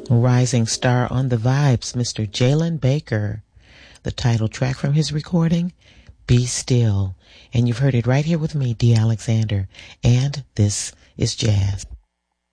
Rising star on the vibes, Mr. Jalen Baker. The title track from his recording, Be Still. And you've heard it right here with me, D. Alexander. And this is Jazz.